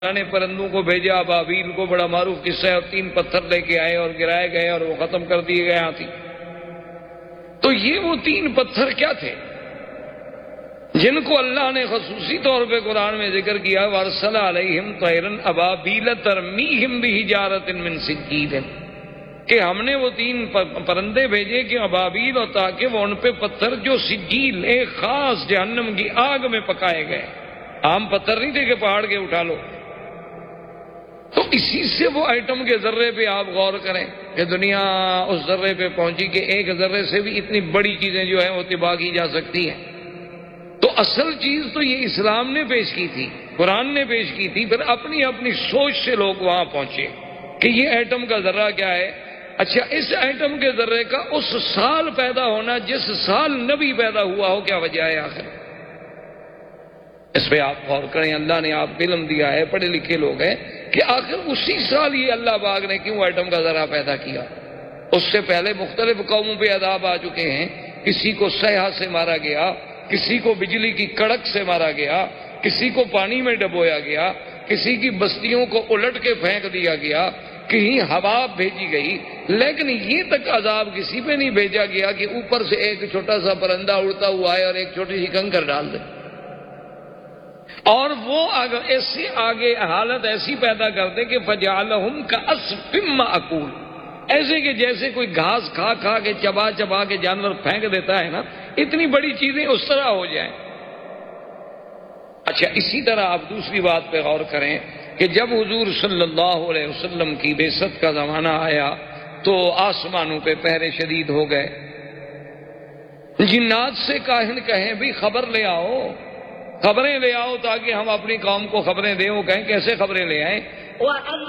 نے پرندوں کو بھیجا، ابابیل کو، بڑا معروف قصہ ہے، اور 3 پتھر لے کے آئے اور گرائے گئے اور وہ ختم کر دیے گئے ہاتھی۔ تو یہ وہ 3 پتھر کیا تھے جن کو اللہ نے خصوصی طور پہ قرآن میں ذکر کیا، وَأَرْسَلَ عَلَيْهِمْ طَيْرًا أَبَابِيلَ تَرْمِيهِمْ بِحِجَارَةٍ مِّن سِجِّيلٍ، کہ ہم نے وہ 3 پرندے بھیجے کہ ابابیل، اور تاکہ وہ ان پہ پتھر جو سجیل، ایک خاص جہنم کی آگ میں پکائے گئے، عام پتھر نہیں تھے کہ پہاڑ کے اٹھا لو۔ تو اسی سے وہ ایٹم کے ذرے پہ آپ غور کریں کہ دنیا اس ذرے پہ پہنچی کہ ایک ذرے سے بھی اتنی بڑی چیزیں جو ہیں وہ تباہ کی جا سکتی ہیں۔ تو اصل چیز تو یہ اسلام نے پیش کی تھی، قرآن نے پیش کی تھی، پھر اپنی اپنی سوچ سے لوگ وہاں پہنچے کہ یہ ایٹم کا ذرہ کیا ہے۔ اچھا، اس ایٹم کے ذرے کا اس سال پیدا ہونا جس سال نبی پیدا ہوا ہو، کیا وجہ ہے آخر؟ اس پہ آپ غور کریں۔ اللہ نے آپ کو علم دیا ہے، پڑھے لکھے لوگ ہیں، کہ آخر اسی سال یہ اللہ پاک نے کیوں ایٹم کا ذرہ پیدا کیا؟ اس سے پہلے مختلف قوموں پہ عذاب آ چکے ہیں، کسی کو سیاح سے مارا گیا، کسی کو بجلی کی کڑک سے مارا گیا، کسی کو پانی میں ڈبویا گیا، کسی کی بستیوں کو الٹ کے پھینک دیا گیا، کہیں ہوا بھیجی گئی، لیکن یہ تک عذاب کسی پہ نہیں بھیجا گیا کہ اوپر سے ایک چھوٹا سا پرندہ اڑتا ہوا ہے اور ایک چھوٹی سی کنکر ڈال دے، اور وہ اگر ایسی آگے حالت ایسی پیدا کر دے کہ فجعلہم کعصف مأکول، ایسے کہ جیسے کوئی گھاس کھا کھا کے چبا چبا کے جانور پھینک دیتا ہے نا، اتنی بڑی چیزیں اس طرح ہو جائیں۔ اچھا، اسی طرح آپ دوسری بات پہ غور کریں کہ جب حضور صلی اللہ علیہ وسلم کی بعثت کا زمانہ آیا تو آسمانوں پہ پہرے شدید ہو گئے۔ جنات سے کاہن کہیں بھی خبر لے آؤ، خبریں لے آؤ تاکہ ہم اپنی قوم کو خبریں دیں۔ وہ کہیں کیسے خبریں لے آئیں؟